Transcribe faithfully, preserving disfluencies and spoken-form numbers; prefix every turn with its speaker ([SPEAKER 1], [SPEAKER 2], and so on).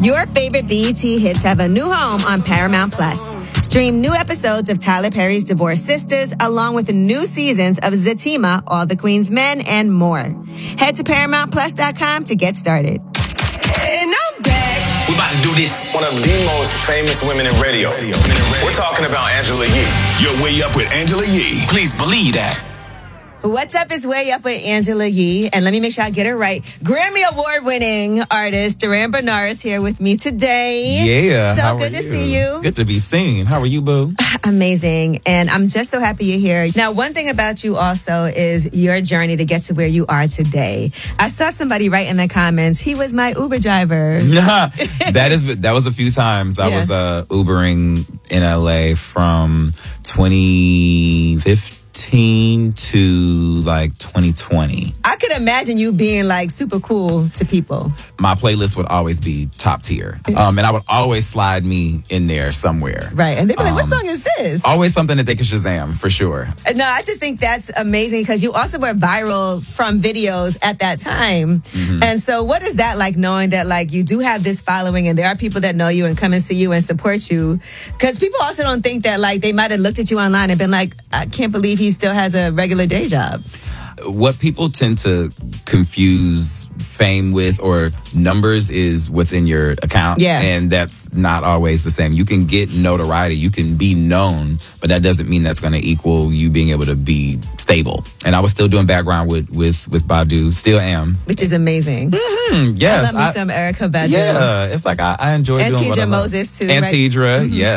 [SPEAKER 1] Your favorite B E T hits have a new home on Paramount Plus. Stream new episodes of Tyler Perry's Divorced Sisters, along with the new seasons of Zatima, All the Queen's Men, and more. Head to Paramount Plus dot com to get started.
[SPEAKER 2] And I'm back.
[SPEAKER 3] We're about to do this. One of the most famous women in radio. We're talking about Angela Yee.
[SPEAKER 4] You're way up with Angela Yee.
[SPEAKER 3] Please believe that.
[SPEAKER 1] What's up is Way Up with Angela Yee. And let me make sure I get it right. Grammy Award-winning artist Duran Bernardes here with me today.
[SPEAKER 5] Yeah.
[SPEAKER 1] So
[SPEAKER 5] how
[SPEAKER 1] good
[SPEAKER 5] are
[SPEAKER 1] to
[SPEAKER 5] you?
[SPEAKER 1] see you.
[SPEAKER 5] Good to be seen. How are you, boo?
[SPEAKER 1] Amazing. And I'm just so happy you're here. Now, one thing about you also is your journey to get to where you are today. I saw somebody write in the comments, he was my Uber driver.
[SPEAKER 5] that is that was a few times. I
[SPEAKER 1] Yeah.
[SPEAKER 5] was uh, Ubering in L A from twenty fifteen to like twenty twenty.
[SPEAKER 1] I could imagine you being like super cool to people.
[SPEAKER 5] My playlist would always be top tier. Um, and I would always slide me in there somewhere.
[SPEAKER 1] Right. And they'd be like, what
[SPEAKER 5] Um,
[SPEAKER 1] song is this?
[SPEAKER 5] Always something that they could Shazam, for sure.
[SPEAKER 1] No, I just think that's amazing because you also were viral from videos at that time.
[SPEAKER 5] Mm-hmm.
[SPEAKER 1] And so what is that like, knowing that like you do have this following and there are people that know you and come and see you and support you? Because people also don't think that like they might have looked at you online and been like, I can't believe he still has a regular day job.
[SPEAKER 5] What people tend to confuse fame with or numbers is what's in your account.
[SPEAKER 1] Yeah.
[SPEAKER 5] And that's not always the same. You can get notoriety, you can be known, but that doesn't mean that's going to equal you being able to be stable. And I was still doing background with with, with Badu, still am.
[SPEAKER 1] Which is amazing.
[SPEAKER 5] Mm, yes.
[SPEAKER 1] I love me some Erykah Badu.
[SPEAKER 5] Yeah, it's like I, I enjoy
[SPEAKER 1] And
[SPEAKER 5] doing what I
[SPEAKER 1] Tidra
[SPEAKER 5] love.
[SPEAKER 1] Moses, too,
[SPEAKER 5] And
[SPEAKER 1] right?
[SPEAKER 5] Tidra, yes.